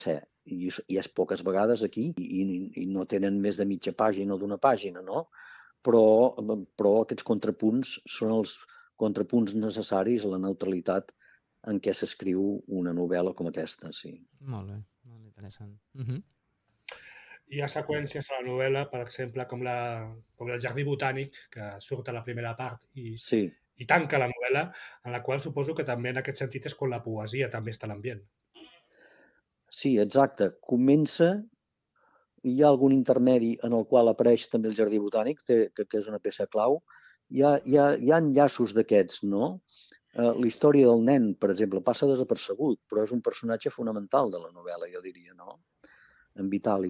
i és poques vegades aquí, i no tenen més de mitja pàgina o d'una pàgina, no? Però aquests contrapunts són els contrapunts necessaris a la neutralitat en què s'escriu una novel·la com aquesta, sí. Molt bé, molt interessant. Hi ha seqüències a la novel·la, per exemple, com el Jardí Botànic, que surt a la primera part i tanca la novel·la, en la qual suposo que també en aquest sentit és quan la poesia també està a l'ambient. Sí, exacte. Hi ha algun intermedi en el qual apareix també el Jardí Botànic, que és una peça clau. Hi ha enllaços d'aquests, no? La història del nen, per exemple, passa desapercebut, però és un personatge fonamental de la novel·la, jo diria, no? En Vitali.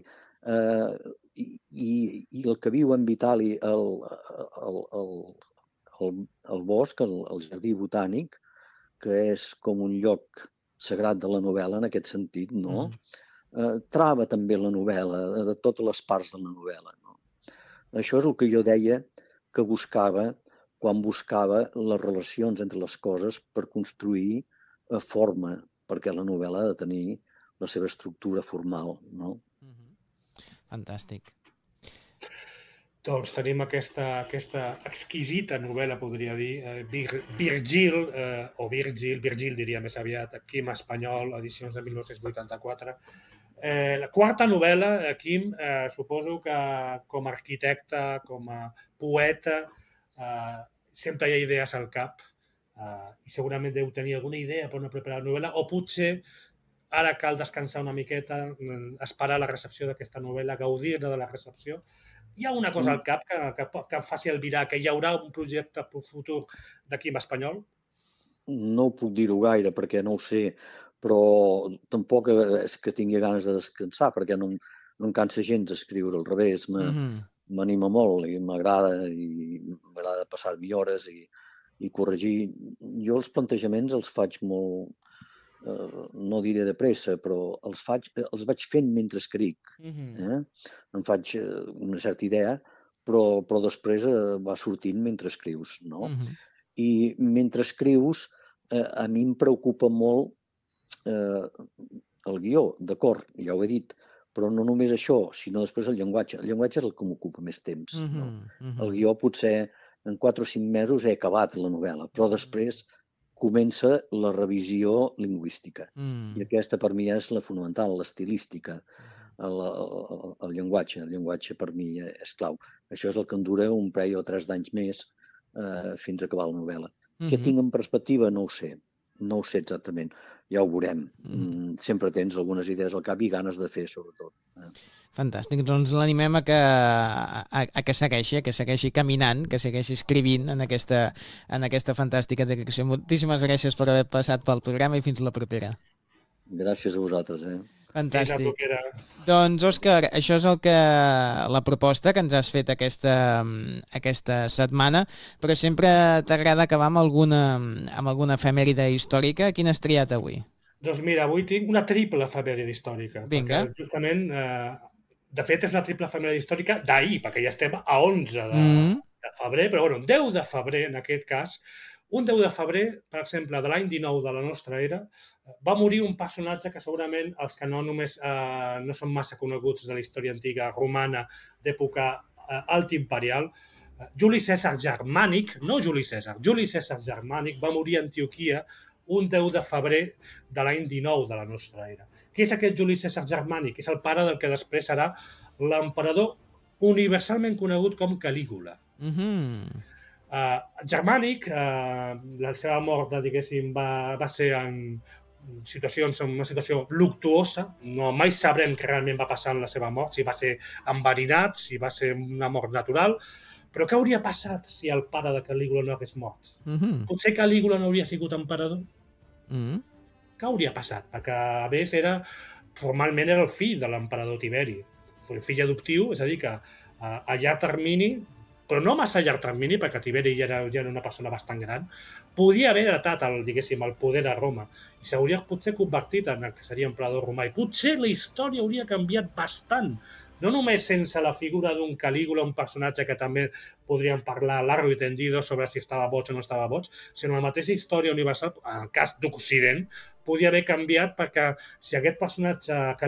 I el que viu en Vitali al bosc, el Jardí Botànic, que és com un lloc sagrat de la novel·la en aquest sentit, no? Trava també la novel·la, de totes les parts de la novel·la, no? Això és el que jo deia que buscava quan buscava les relacions entre les coses per construir forma, perquè la novel·la ha de tenir la seva estructura formal, no? Fantàstic. Doncs tenim aquesta exquisita novel·la, podria dir, Virgil diria més aviat, Quim Espanyol, edicions de 1984. La quarta novel·la, Quim, suposo que com a arquitecte, com a poeta, sempre hi ha idees al cap i segurament deu tenir alguna idea per no preparar la novel·la, o potser ara cal descansar una miqueta, esperar la recepció d'aquesta novel·la, gaudir-ne de la recepció. Hi ha una cosa al cap que em faci albirar que hi haurà un projecte futur de Quim Espanyol? No ho puc dir-ho gaire perquè no ho sé, però tampoc és que tingui ganes de descansar perquè no em cansa gens d'escriure, al revés, m'anima molt i m'agrada passar-m'hi hores i corregir. Jo els plantejaments els faig molt, no diré de pressa, però els vaig fent mentre escric. Em faig una certa idea, però després va sortint mentre escrius, no? I mentre escrius, a mi em preocupa molt el guió, d'acord, ja ho he dit, però no només això, sinó després el llenguatge. El llenguatge és el que m'ocupa més temps. No? El guió potser en 4 o 5 mesos he acabat la novel·la, però després comença la revisió lingüística. I aquesta per mi és la fonamental, l'estilística, el llenguatge. El llenguatge per mi és clau. Això és el que em dura un parell o 3 d'anys més fins a acabar la novel·la. Què tinc en perspectiva? No ho sé. No ho sé exactament. Ja ho veurem. Sempre tens algunes idees al cap i ganes de fer, sobretot. Fantàstic. Doncs l'animem a que segueixi caminant, que segueixi escrivint en aquesta fantàstica direcció. Moltíssimes gràcies per haver passat pel programa i fins la propera. Gràcies a vosaltres. Fantàstic. Doncs, Òscar, això és la proposta que ens has fet aquesta setmana, però sempre t'agrada acabar amb alguna efemèride històrica. Quina has triat avui? Doncs mira, avui tinc una triple efemèride històrica. Vinga. Perquè justament, de fet, és una triple efemèride històrica d'ahir, perquè ja estem a 11 de febrer, però bueno, 10 de febrer en aquest cas. Un 10 de febrer, per exemple, de l'any 19 de la nostra era, va morir un personatge que segurament els que no són massa coneguts de la història antiga romana d'època alt-imperial, Juli Cèsar Germànic, no Juli Cèsar, Juli Cèsar Germànic va morir a Antioquia un 10 de febrer de l'any 19 de la nostra era. Qui és aquest Juli Cèsar Germànic? És el pare del que després serà l'emperador universalment conegut com Calígula. Germànic, la seva mort, diguéssim, va ser en una situació luctuosa. Mai sabrem què realment va passar en la seva mort, si va ser enverinat, si va ser una mort natural. Però què hauria passat si el pare de Calígula no hagués mort? Potser Calígula no hauria sigut emperador? Què hauria passat? Perquè, a més, formalment era el fill de l'emperador Tiberi. El fill adoptiu, és a dir, que a llarg termini, però no massa a llarg termini, perquè Tiberi ja era una persona bastant gran, podia haver heretat el poder a Roma i s'hauria potser convertit en el que seria emperador romà. I potser la història hauria canviat bastant, no només sense la figura d'un Calígula, un personatge que també podríem parlar largo i tendido sobre si estava boig o no estava boig, sinó la mateixa història universal, en el cas d'Occident, podia haver canviat perquè si aquest personatge